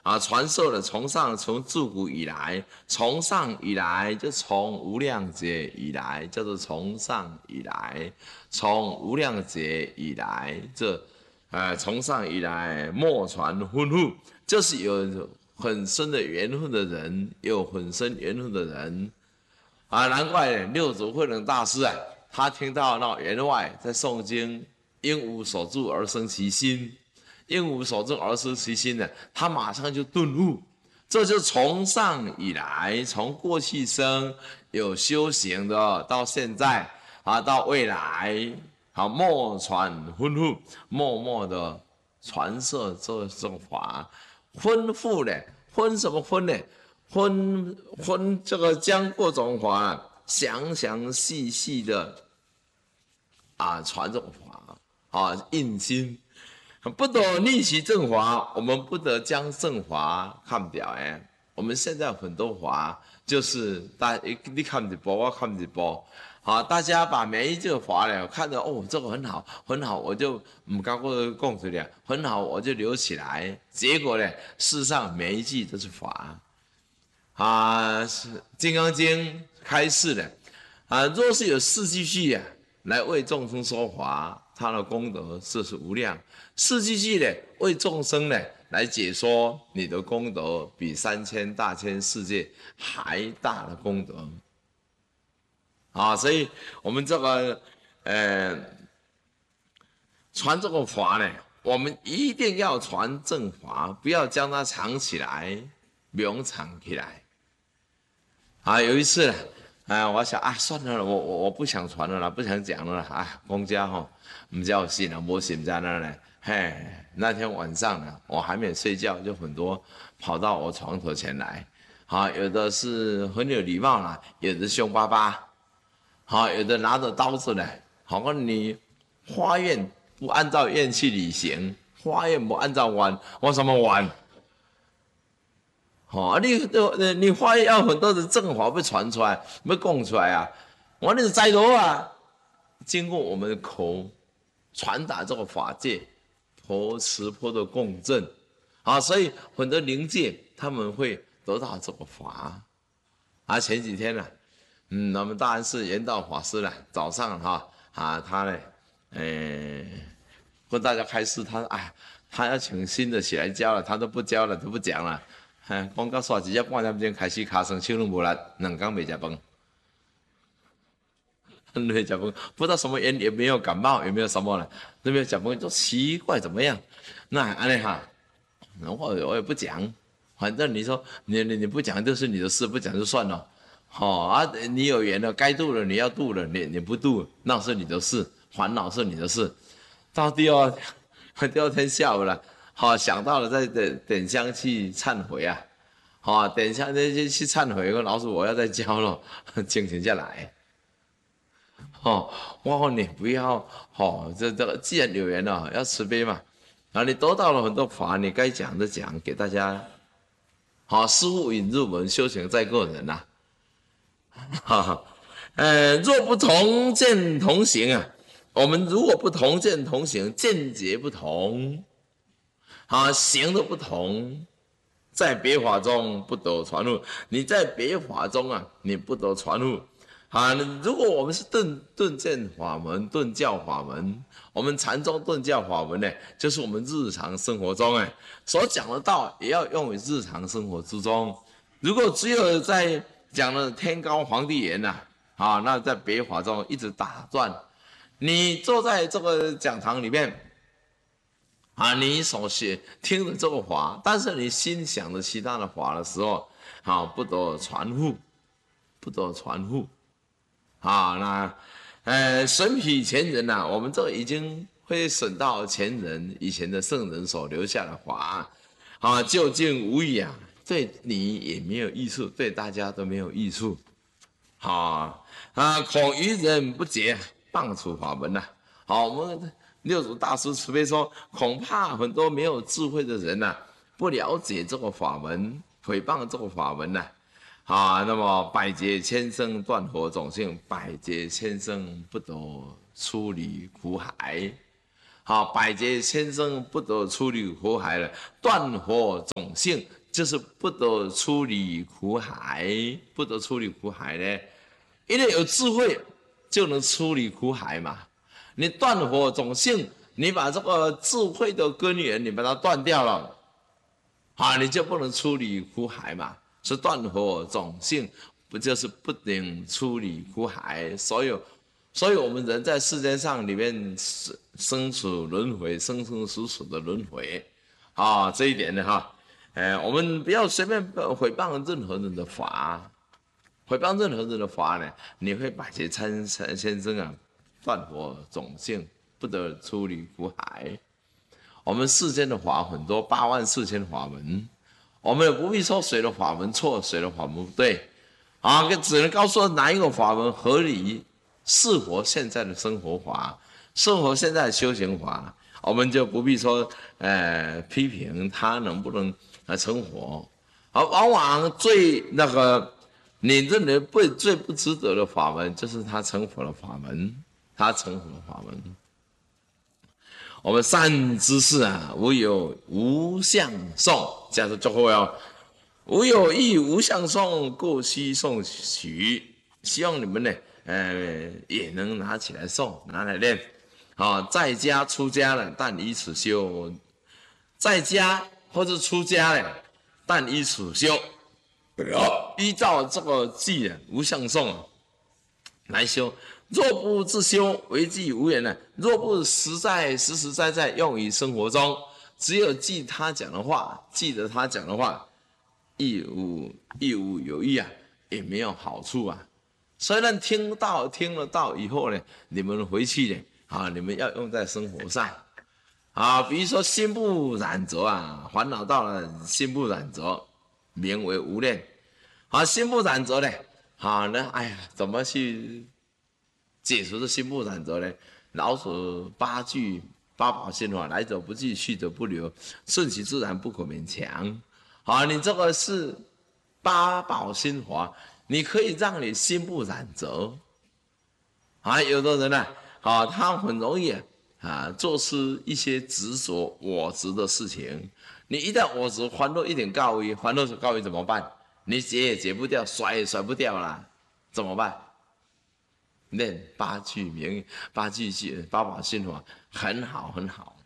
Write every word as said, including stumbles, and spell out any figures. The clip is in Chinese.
啊，传授了从上从自古以来，从上以来就从无量劫以来，叫做从上以来，从无量劫以来，这呃从上以来莫传吩咐，就是有很深的缘分的人，有很深缘分的人啊，难怪六祖慧能大师啊，他听到那员外在诵经，应无所住而生其心。应无所住而生其心呢，他马上就顿悟，这就从上以来，从过去生有修行的，到现在啊，到未来，好默传吩咐，默默的传授这种法，吩咐呢，吩什么吩呢？吩吩这个将各种法详详细细的啊传这种法啊印心。不得逆其正法，我们不得将正法看掉哎。我们现在很多法就是大你看一波，我看一波，好，大家把每一句法呢看着哦，这个很好，很好，我就唔刚过供出来，很好，我就留起来。结果呢，事实上每一句都是法啊，是《金刚经》开示的啊。若是有四句句啊，来为众生说法，他的功德这是无量。四句句呢，为众生呢来解说，你的功德比三千大千世界还大的功德啊！所以我们这个呃传这个法呢，我们一定要传正法，不要将它藏起来，名藏起来啊！有一次呢，啊，我想啊，算了，我我我不想传了啦，不想讲了啦啊！公家哈，唔叫我信了，我信在那呢。嘿，那天晚上呢，我还没有睡觉，就很多跑到我床头前来，啊，有的是很有礼貌啦，有的凶巴巴，啊，有的拿着刀子呢，好像你花愿不按照愿去履行，花愿不按照完，我什么完？哦，你你花愿要很多的正法被传出来，被供出来啊，我那是摘罗啊，经过我们的口传达这个法界。佛持佛的共振啊，所以很多灵界他们会得到这个法啊。前几天呢、啊，嗯，我们大安寺圆道法师呢，早上哈 啊, 啊，他呢，呃，跟大家开示，他哎，他要请新的起来教了，他都不教了，都不讲了，哎，光告诉几只半点钟开始卡声，手拢无力，两天没吃饭。对，讲不不知道什么原因，也没有感冒，也没有什么了，都没有讲不就奇怪怎么样？那安利哈，我我也不讲，反正你说你你你不讲就是你的事，不讲就算了。好、哦、啊，你有缘了，该度了你要度了，你你不度那是你的事，烦恼是你的事。到第二第二天下午了，好、哦、想到了再点点香去忏悔啊，好、哦、点香去去忏悔，老师我要再教了，静停下来。哦，我说你不要，哦，这这个既然有缘了，要慈悲嘛。然后你得到了很多法，你该讲的讲给大家。好、哦，师父引入门，修行在个人呐、啊。哈哈，呃，若不同见同行啊，我们如果不同见同行，见解不同，啊，行的不同，在别法中不得传入。你在别法中啊，你不得传入。啊，如果我们是顿顿见法门、顿教法门，我们禅宗顿教法门呢，就是我们日常生活中哎所讲的道，也要用于日常生活之中。如果只有在讲的天高皇帝远呐，啊，那在别法中一直打转。你坐在这个讲堂里面，啊，你所学听的这个法，但是你心想的其他的法的时候，啊，不得传呼，不得传呼。啊，那，呃，审彼前人呐、啊，我们这已经会审到前人以前的圣人所留下的法，啊，究竟无益啊，对你也没有益处，对大家都没有益处，啊啊，恐愚人不解，谤除法门呐、啊。好，我们六祖大师慈悲说，恐怕很多没有智慧的人呐、啊，不了解这个法门，诽谤这个法门呐、啊。啊，那么百劫千生断火种性，百劫千生不得出离苦海。好、啊，百劫千生不得出离苦海了，断火种性就是不得出离苦海，不得出离苦海呢？因为有智慧就能出离苦海嘛。你断火种性，你把这个智慧的根源你把它断掉了，啊，你就不能出离苦海嘛。是断火种性，不就是不能出离苦海？所有。所以，我们人在世间上里面生死轮回，生生死死的轮回，啊，这一点呢，哈，哎，我们不要随便毁谤任何人的法，毁谤任何人的法呢，你会百劫参参先生啊，断火种性，不得出离苦海。我们世间的法很多，八万四千法门，我们也不必说谁的法门错，谁的法门不对，啊，只能告诉哪一个法门合理。适合现在的生活法，适合现在的修行法，我们就不必说，呃，批评他能不能来成佛。而往往最那个你认为不最不值得的法门，就是他成佛的法门，他成佛的法门。我们善知识啊，无有无相颂，这样子就会哦，无有意无相颂，故悉诵取。希望你们呢。呃，也能拿起来诵，拿来练，啊，在家出家了，但以此修；在家或者出家了，但以此修。依照这个记啊，无相颂来修。若不自修，为记无缘呢？若不实在实实在在用于生活中，只有记他讲的话，记得他讲的话，亦无亦无有益啊，也没有好处啊。虽然听到听了到以后呢，你们回去呢，啊，你们要用在生活上，啊，比如说心不染浊啊，烦恼到了心不染浊，名为无念，啊，心不染浊呢，啊，那哎呀，怎么去解除这心不染浊呢？老子八句八宝心法，来者不拒，去者不留，顺其自然，不可勉强。啊，你这个是八宝心法。你可以让你心不染浊，啊，有的人呢，啊，他很容易啊，做出一些执着我执的事情。你一旦我执，烦恼一点高于，烦恼高于怎么办？你解也解不掉，甩也甩不掉啦，怎么办？念八句名，八句句八宝心法，很好很好。